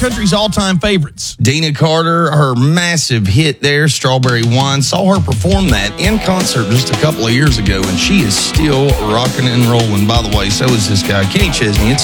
country's all-time favorites. Dina Carter, her massive hit there, Strawberry Wine, saw her perform that in concert just a couple of years ago, and she is still rocking and rolling. By the way, so is this guy, Kenny Chesney. It's